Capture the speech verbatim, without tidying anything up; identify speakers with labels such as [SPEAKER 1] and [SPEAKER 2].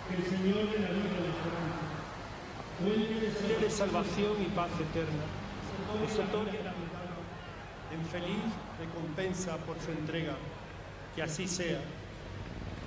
[SPEAKER 1] que el Señor de la vida de esperanza, fuente de salvación y paz eterna, les otorgue la vida en feliz recompensa por su entrega. Que así sea.